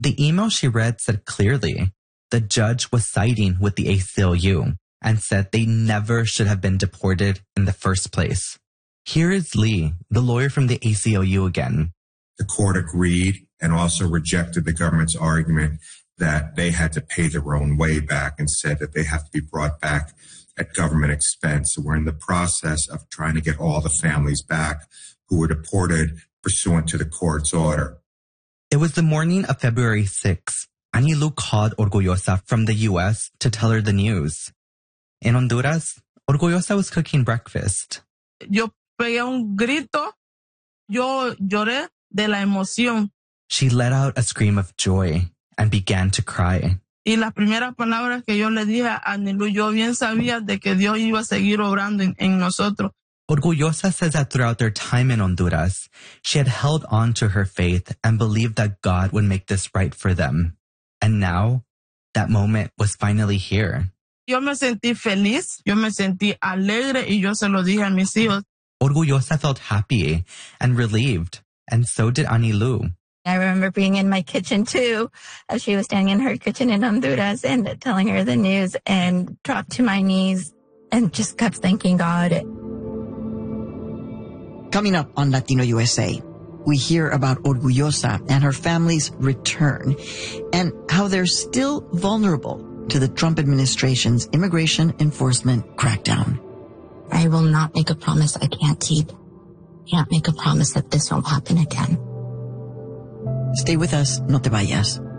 The email she read said clearly the judge was siding with the ACLU and said they never should have been deported in the first place. Here is Lee, the lawyer from the ACLU again. The court agreed and also rejected the government's argument that they had to pay their own way back and said that they have to be brought back at government expense. So we're in the process of trying to get all the families back who were deported pursuant to the court's order. It was the morning of February 6th. Anilu called Orgullosa from the U.S. to tell her the news. In Honduras, Orgullosa was cooking breakfast. Yo pegué un grito. Yo lloré de la emoción. She let out a scream of joy and began to cry. Y las primeras palabras que yo le dije a Anilu, yo bien sabía de que Dios iba a seguir obrando en nosotros. Orgullosa says that throughout their time in Honduras, she had held on to her faith and believed that God would make this right for them. And now, that moment was finally here. Yo me sentí feliz, yo me sentí alegre y yo se lo dije a mis hijos. Orgullosa felt happy and relieved, and so did Anilu. I remember being in my kitchen too, as she was standing in her kitchen in Honduras and telling her the news, and dropped to my knees and just kept thanking God. Coming up on Latino USA, we hear about Orgullosa and her family's return and how they're still vulnerable to the Trump administration's immigration enforcement crackdown. I will not make a promise I can't keep. I can't make a promise that this won't happen again. Stay with us, no te vayas.